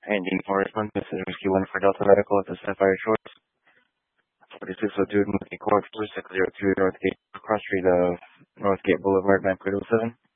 Ending correspond. This is Whiskey 1 for Delta Medical at the Sapphire Shores. 4602 Northgate Court, 4602 Northgate, Cross Street of Northgate Boulevard, Vancouver 07.